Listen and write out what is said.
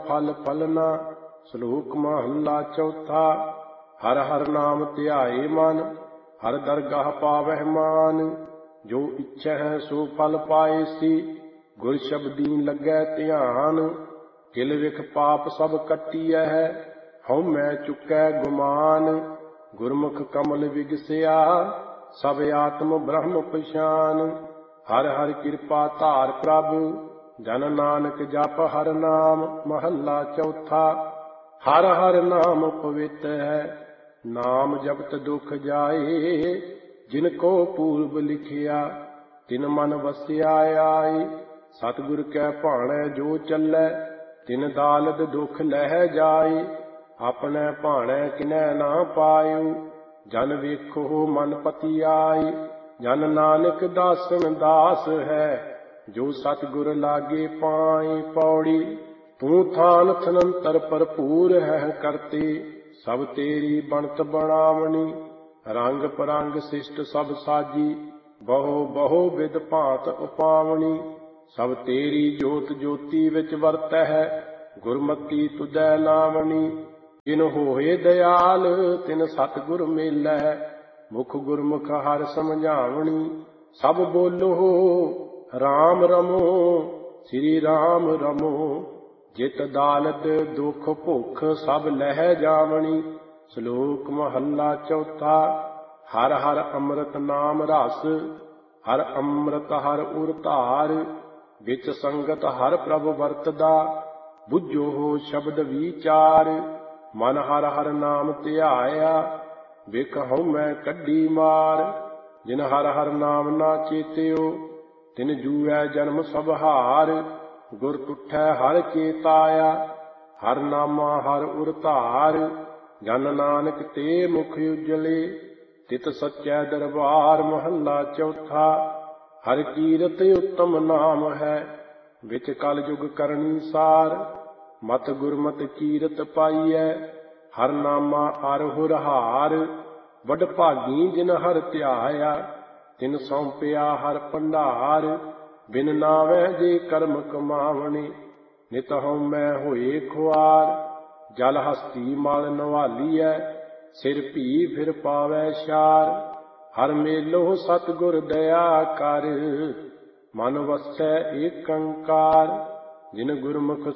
फल फलना। श्लोक महला चौथा। हर हर नाम ध्याए मन, हर दरगाह पावह मान। जो इच्छा है सो फल पाए सी, गुर शब्दी लगै ध्यान। किल विख पाप सब कटिया है, हਉ मैं चुकै गुमान। गुरमुख कमल विगसिया, सब आत्म ब्रह्म पछान। हर हर कृपा धार प्रभ, जन नानक जप हर नाम। महला चौथा। हर हर नाम पवित्र है, नाम जपत दुख जाए। जिनको पूर्व लिखिया, तिन मन वसिया आए। सतगुर कै भाणै जो चलै, तिन दालद दुख लह जाए। अपने भाणै किनै ना पायो, जन वेखो मन पति आए। जन नानक दासन दास है, जो सतगुर लागे पाए। पौड़ी। तू थान थनंतर भरपूर है करते, सब तेरी बनत बनावनी। रंग परंग शिष्ट सब साजी, बहु बहु विद भांत उपावनी। सब तेरी जोत ज्योति विच वरत है, गुरमति तुझै नावनी। जिन होए दयाल तिन सतगुर मेलै, मुख गुरमुख हर समझावनी। सब बोलो राम रमो, श्री राम रमो। जित दालत दुख भुख सब लह जावनी। श्लोक महला चौथा। हर हर अमृत नाम रस, हर अमृत हर उर धार। विच संगत हर प्रभु वरतदा, बुझो हो शब्द विचार। मन हर हर नाम ध्याया, विख हਉ मैं कड्डी मार। जिन हर हर नाम ना चेत्यो, तिन जूऐ जन्म सब हार। गुर टुठै हर चेताया, हर नामा हर उर धार। जन नानक ते मुख उजले, तित सच्चै दरबार। महला चौथा। हर कीरत उत्तम नाम है, विच कल जुग करनी सार। मत गुरमत कीरत पाईऐ, हर नामा अर हुर हार। वड भागी जिन हर ध्याया, तिन सौंपिया हर भंडार। बिन नावै जे कर्म कमावने, नित हਉ मैं होए खुआर। जल हस्ती मल नवालीऐ, सिर भी फिर पावै शार। हर मेलो सतगुर दया कर, मन वसै ਏਕੰਕਾਰ। जिन गुरमुख